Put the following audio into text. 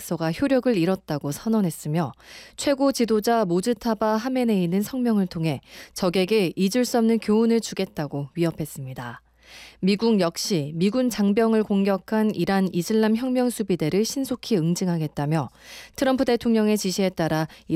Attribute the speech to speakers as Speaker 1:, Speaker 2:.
Speaker 1: 계약서가 효력을 잃었다고 선언했으며 최고 지도자 모즈타바 하메네이는 성명을 통해 적에게 잊을 수 없는 교훈을 주겠다고 위협했습니다. 미국 역시 미군 장병을 공격한 이란 이슬람 혁명 수비대를 신속히 응징하겠다며 트럼프 대통령의 지시에 따라